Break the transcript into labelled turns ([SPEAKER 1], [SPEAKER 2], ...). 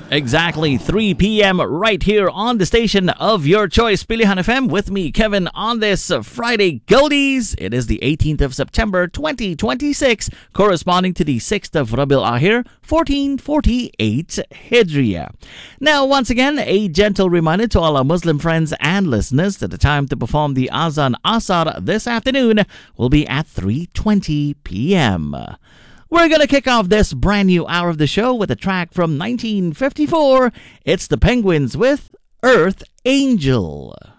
[SPEAKER 1] Exactly 3 p.m. right here on the station of your choice, Pilihan FM, with me, Kevin, on this Friday Goldies. It is the 18th of September, 2026, corresponding to the 6th of Rabil Ahir, 1448 Hijriya. Now, once again, a gentle reminder to all our Muslim friends and listeners that the time to perform the Azan Asar this afternoon will be at 3:20 p.m. We're going to kick off this brand new hour of the show with a track from 1954. It's the Penguins with Earth Angel.